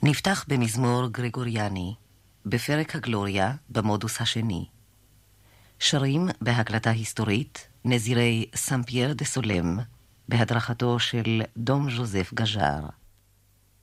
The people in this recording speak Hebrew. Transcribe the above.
נפתח במזמור גרגוריאני, בפרק הגלוריה במודוס השני. שרים בהקלטה היסטורית נזירי סן פייר דה סולם, בהדרכתו של דום ז'וזף גז'אר.